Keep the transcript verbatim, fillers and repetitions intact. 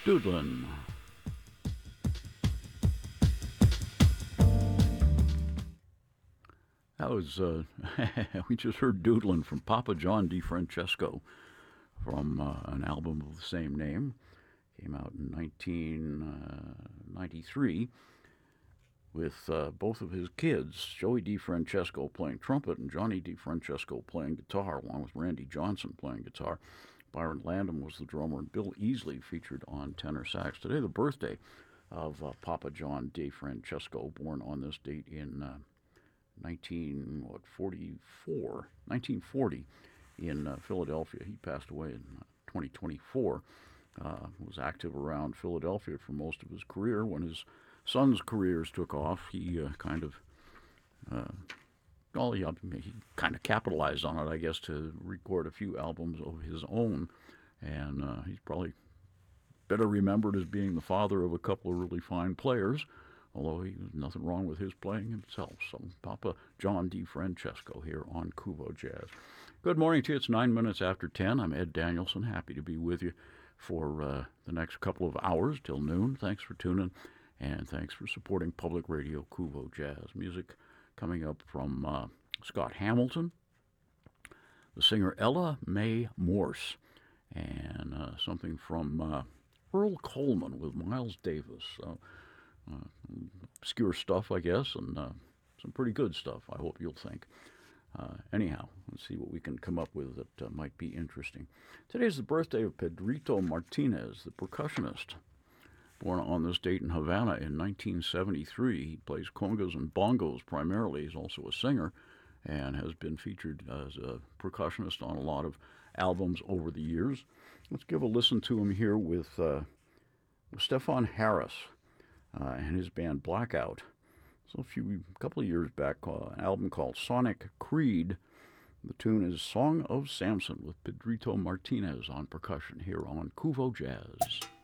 Doodlin'. That was, uh, we just heard Doodlin' from Papa John DiFrancesco from uh, an album of the same name. Came out in nineteen ninety-three with uh, both of his kids, Joey DiFrancesco playing trumpet and Johnny DiFrancesco playing guitar, along with Randy Johnson playing guitar. Byron Landon was the drummer, and Bill Easley featured on tenor sax. Today, the birthday of uh, Papa John DiFrancesco, born on this date in uh, nineteen what forty-four, nineteen forty in uh, Philadelphia. He passed away in twenty twenty-four. Uh, was active around Philadelphia for most of his career. When his son's careers took off, he uh, kind of uh, well, he, he kind of capitalized on it, I guess, to record a few albums of his own. And uh, he's probably better remembered as being the father of a couple of really fine players, although he, there's nothing wrong with his playing himself. So Papa John DiFrancesco here on Kuvo Jazz. Good morning to you. It's nine minutes after ten. I'm Ed Danielson, happy to be with you for uh, the next couple of hours till noon. Thanks for tuning, and thanks for supporting Public Radio Kuvo Jazz. Music coming up from uh, Scott Hamilton, the singer Ella Mae Morse, and uh, something from uh, Earl Coleman with Miles Davis. So, uh, obscure stuff, I guess, and uh, some pretty good stuff, I hope you'll think. Uh, anyhow, let's see what we can come up with that uh, might be interesting. Today's the birthday of Pedrito Martinez, the percussionist. Born on this date in Havana in nineteen seventy-three. He plays congas and bongos primarily. He's also a singer and has been featured as a percussionist on a lot of albums over the years. Let's give a listen to him here with, uh, with Stefan Harris uh, and his band Blackout. So a few, a couple of years back, uh, an album called Sonic Creed. The tune is Song of Samson with Pedrito Martinez on percussion here on Kuvo Jazz.